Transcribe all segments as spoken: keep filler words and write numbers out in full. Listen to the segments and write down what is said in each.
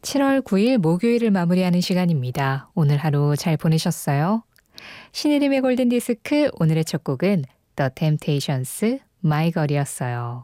칠월 구일 목요일을 마무리하는 시간입니다. 오늘 하루 잘 보내셨어요? 신혜림의 골든디스크 오늘의 첫 곡은 The Temptations's My Girl이었어요.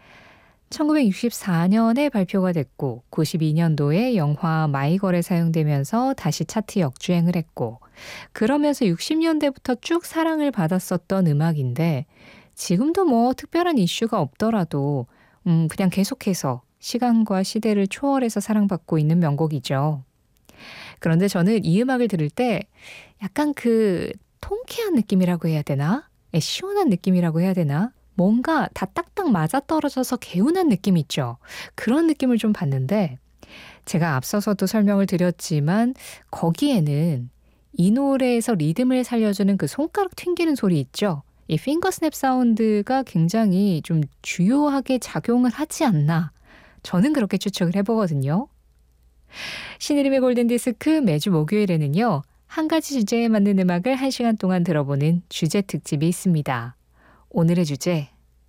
천구백육십사년에 발표가 됐고 구십이년도에 영화 마이걸에 사용되면서 다시 차트 역주행을 했고 그러면서 육십년대부터 쭉 사랑을 받았었던 음악인데 지금도 뭐 특별한 이슈가 없더라도 음, 그냥 계속해서 시간과 시대를 초월해서 사랑받고 있는 명곡이죠. 그런데 저는 이 음악을 들을 때 약간 그 통쾌한 느낌이라고 해야 되나? 시원한 느낌이라고 해야 되나? 뭔가 다 딱딱 맞아떨어져서 개운한 느낌 있죠. 그런 느낌을 좀 받는데 제가 앞서서도 설명을 드렸지만 거기에는 이 노래에서 리듬을 살려주는 그 손가락 튕기는 소리 있죠. 이 핑거스냅 사운드가 굉장히 좀 주요하게 작용을 하지 않나. 저는 그렇게 추측을 해보거든요. 신의림의 골든디스크 매주 목요일에는요. 한 가지 주제에 맞는 음악을 한 시간 동안 들어보는 주제 특집이 있습니다. 오늘의 주제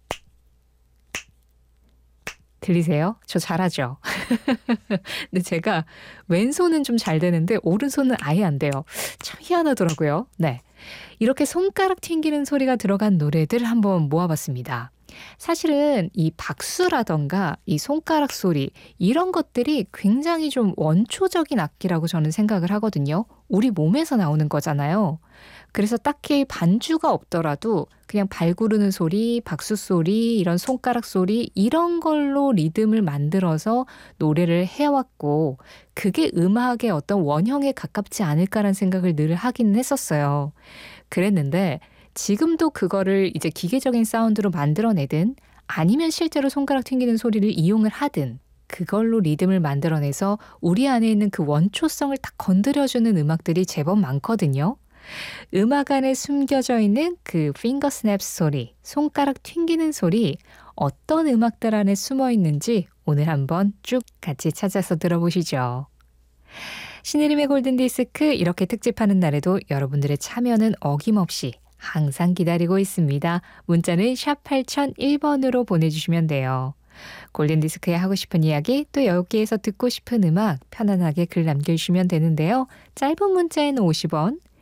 들리세요? 저 잘하죠? 근데 제가 왼손은 좀 잘 되는데 오른손은 아예 안 돼요. 참 희한하더라고요. 네, 이렇게 손가락 튕기는 소리가 들어간 노래들 한번 모아봤습니다. 사실은 이 박수라던가 이 손가락 소리 이런 것들이 굉장히 좀 원초적인 악기라고 저는 생각을 하거든요. 우리 몸에서 나오는 거잖아요. 그래서 딱히 반주가 없더라도 그냥 발 구르는 소리, 박수 소리, 이런 손가락 소리 이런 걸로 리듬을 만들어서 노래를 해왔고 그게 음악의 어떤 원형에 가깝지 않을까라는 생각을 늘 하기는 했었어요. 그랬는데 지금도 그거를 이제 기계적인 사운드로 만들어내든 아니면 실제로 손가락 튕기는 소리를 이용을 하든 그걸로 리듬을 만들어내서 우리 안에 있는 그 원초성을 딱 건드려주는 음악들이 제법 많거든요. 음악 안에 숨겨져 있는 그 핑거 스냅 소리, 손가락 튕기는 소리 어떤 음악들 안에 숨어 있는지 오늘 한번 쭉 같이 찾아서 들어보시죠. 신혜림의 골든디스크 이렇게 특집하는 날에도 여러분들의 참여는 어김없이 항상 기다리고 있습니다. 문자는 샵 팔공공일 번으로 보내주시면 돼요. 골든디스크에 하고 싶은 이야기 또 여기에서 듣고 싶은 음악 편안하게 글 남겨주시면 되는데요. 짧은 문자에는 오십 원,